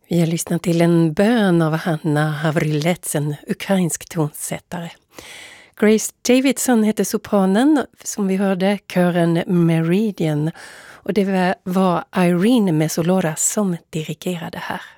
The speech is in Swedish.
Vi har lyssnat till en bön av Hanna Havrilets, en ukrainsk tonsättare. Grace Davidson hette sopranen som vi hörde, kören Meridian. Och det var Irene Mesoloras som dirigerade här.